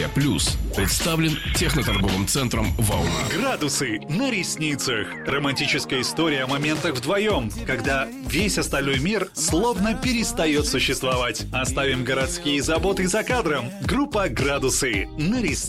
Медиа Плюс представлен техноторговым центром «Вауна». Градусы на ресницах. Романтическая история о моментах вдвоем, когда весь остальной мир словно перестает существовать. Оставим городские заботы за кадром. Группа «Градусы» на ресницах.